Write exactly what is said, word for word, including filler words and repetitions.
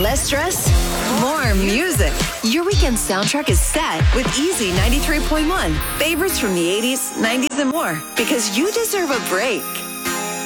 Less stress, more music. Your weekend soundtrack is set with Easy ninety-three point one. Favorites from the eighties, nineties, and more. Because you deserve a break.